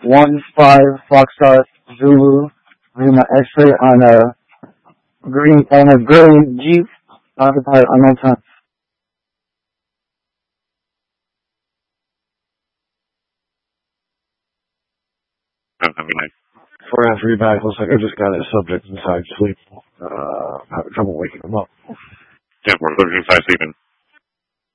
15 Foxtrot Zulu. Lima X-ray on a gray Jeep occupied unknown time. Have a nice. 4-3 back. Looks like I just got a subject inside sleep. Having trouble waking him up. 10-4, inside sleeping.